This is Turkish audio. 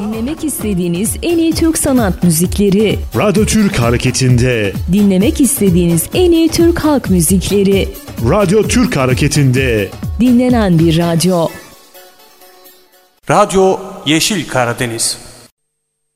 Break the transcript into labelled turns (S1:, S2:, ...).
S1: Dinlemek istediğiniz en iyi Türk sanat müzikleri.
S2: Radyo Türk Hareketi'nde.
S1: Dinlemek istediğiniz en iyi Türk halk müzikleri.
S2: Radyo Türk Hareketi'nde.
S1: Dinlenen bir radyo.
S3: Radyo Yeşil Karadeniz.